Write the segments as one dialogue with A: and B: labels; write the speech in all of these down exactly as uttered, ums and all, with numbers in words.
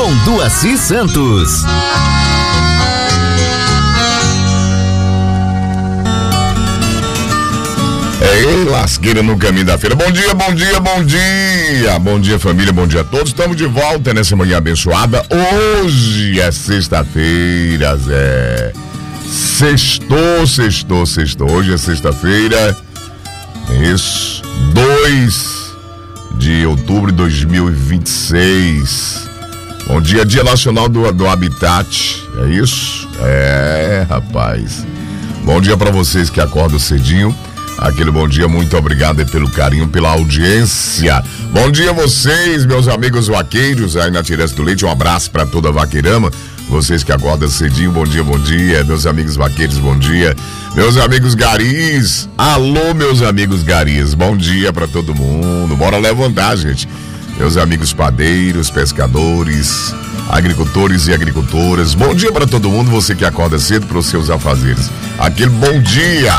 A: com Duaci Santos.
B: Ei, lasqueira no caminho da feira. Bom dia, bom dia, bom dia. Bom dia, família, bom dia a todos. Estamos de volta nessa manhã abençoada. Hoje é sexta-feira, Zé. Sextou, sextou, sextou. Hoje é sexta-feira. Isso. dois de outubro de dois mil e vinte e seis. Bom dia, Dia Nacional do, do Habitat. É isso? É, rapaz. Bom dia pra vocês que acordam cedinho. Aquele bom dia, muito obrigado pelo carinho, pela audiência. Bom dia a vocês, meus amigos vaqueiros aí na Tirança do Leite. Um abraço pra toda a vaqueirama. Vocês que acordam cedinho, bom dia, bom dia. Meus amigos vaqueiros, bom dia. Meus amigos garis, alô, meus amigos garis, bom dia pra todo mundo. Bora levantar, gente. Meus amigos padeiros, pescadores, agricultores e agricultoras, bom dia pra todo mundo. Você que acorda cedo pros seus afazeres. Aquele bom dia.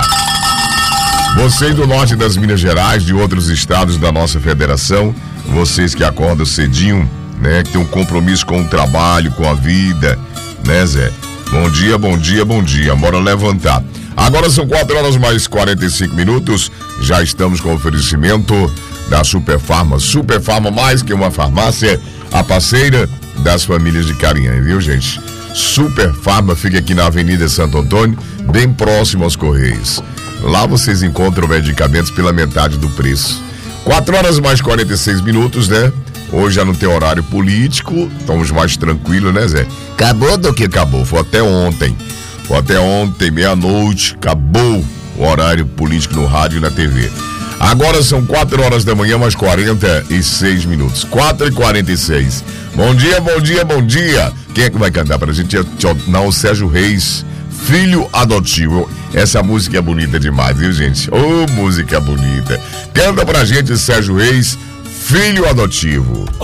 B: Vocês do norte das Minas Gerais, de outros estados da nossa federação, vocês que acordam cedinho, né, que tem um compromisso com o trabalho, com a vida, né, Zé? Bom dia, bom dia, bom dia. Bora levantar. Agora são quatro horas mais quarenta e cinco minutos. Já estamos com o oferecimento da Super Farma. Super Farma, mais que uma farmácia, a parceira das famílias de Carinhã, viu, gente? Super Farma fica aqui na Avenida Santo Antônio, bem próximo aos Correios. Lá vocês encontram medicamentos pela metade do preço. quatro horas mais quarenta e seis minutos, né? Hoje já não tem horário político, estamos mais tranquilos, né, Zé? Acabou do que acabou, foi até ontem. Foi até ontem, meia-noite, acabou o horário político no rádio e na T V. Agora são quatro horas da manhã, mais quarenta e seis minutos. quatro e quarenta e seis. Bom dia, bom dia, bom dia. Quem é que vai cantar pra gente? Não, o Sérgio Reis, Filho Adotivo. Essa música é bonita demais, viu, gente? Ô, oh, música bonita. Canta pra gente, Sérgio Reis, Filho Adotivo.